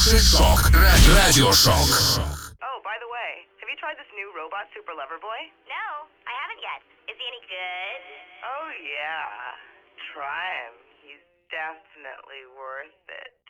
Шок. Радиошок. Oh, by the way, have you tried this new robot Super Lover Boy? No, I haven't yet. Is he any good? Oh, yeah. Try him. He's definitely worth it.